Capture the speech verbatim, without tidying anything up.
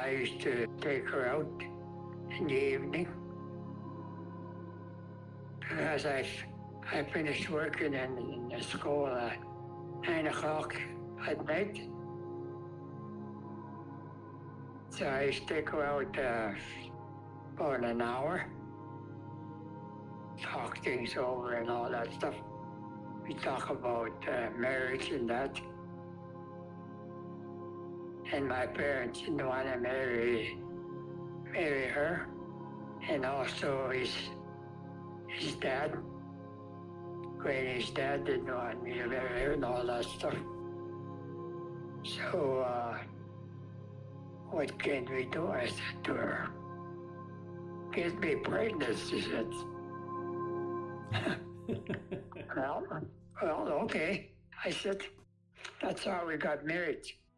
I used to take her out in the evening because I, I finished working in, in the school at nine o'clock at night. So I used to take her out uh, about an hour, talk things over and all that stuff. We talk about uh, marriage and that. And my parents didn't want to marry, marry her. And also his, his dad. When his dad didn't want me to marry her and all that stuff. So, uh, what can we do? I said to her. Get me pregnant, she said. well, well, okay. I said, that's how we got married.